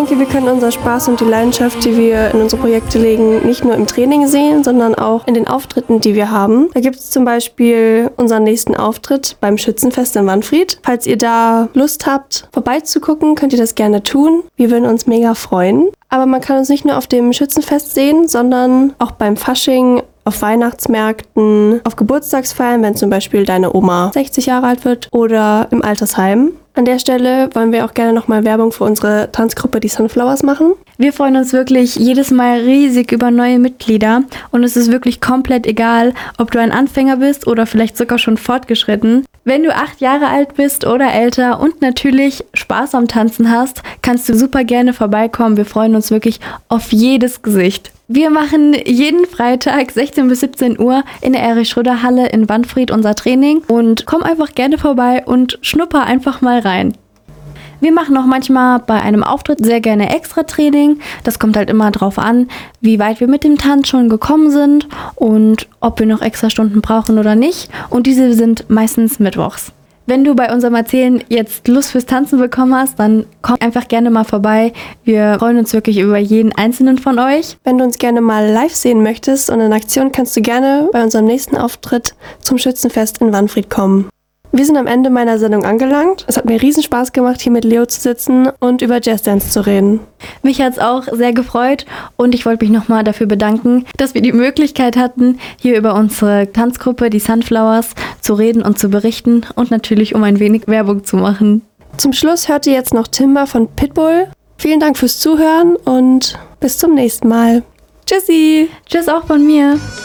denke, wir können unser Spaß und die Leidenschaft, die wir in unsere Projekte legen, nicht nur im Training sehen, sondern auch in den Auftritten, die wir haben. Da gibt es zum Beispiel unseren nächsten Auftritt beim Schützenfest in Wanfried. Falls ihr da Lust habt, vorbeizugucken, könnt ihr das gerne tun. Wir würden uns mega freuen. Aber man kann uns nicht nur auf dem Schützenfest sehen, sondern auch beim Fasching, auf Weihnachtsmärkten, auf Geburtstagsfeiern, wenn zum Beispiel deine Oma 60 Jahre alt wird oder im Altersheim. An der Stelle wollen wir auch gerne nochmal Werbung für unsere Tanzgruppe, die Sunflowers, machen. Wir freuen uns wirklich jedes Mal riesig über neue Mitglieder und es ist wirklich komplett egal, ob du ein Anfänger bist oder vielleicht sogar schon fortgeschritten. Wenn du 8 Jahre alt bist oder älter und natürlich Spaß am Tanzen hast, kannst du super gerne vorbeikommen. Wir freuen uns wirklich auf jedes Gesicht. Wir machen jeden Freitag 16 bis 17 Uhr in der Erich-Schröder-Halle in Wanfried unser Training und komm einfach gerne vorbei und schnupper einfach mal rein. Wir machen auch manchmal bei einem Auftritt sehr gerne Extra-Training. Das kommt halt immer drauf an, wie weit wir mit dem Tanz schon gekommen sind und ob wir noch extra Stunden brauchen oder nicht. Und diese sind meistens mittwochs. Wenn du bei unserem Erzählen jetzt Lust fürs Tanzen bekommen hast, dann komm einfach gerne mal vorbei. Wir freuen uns wirklich über jeden einzelnen von euch. Wenn du uns gerne mal live sehen möchtest und in Aktion, kannst du gerne bei unserem nächsten Auftritt zum Schützenfest in Wanfried kommen. Wir sind am Ende meiner Sendung angelangt. Es hat mir riesen Spaß gemacht, hier mit Leo zu sitzen und über Jazzdance zu reden. Mich hat es auch sehr gefreut und ich wollte mich nochmal dafür bedanken, dass wir die Möglichkeit hatten, hier über unsere Tanzgruppe, die Sunflowers, zu reden und zu berichten und natürlich um ein wenig Werbung zu machen. Zum Schluss hört ihr jetzt noch Timber von Pitbull. Vielen Dank fürs Zuhören und bis zum nächsten Mal. Tschüssi! Tschüss auch von mir!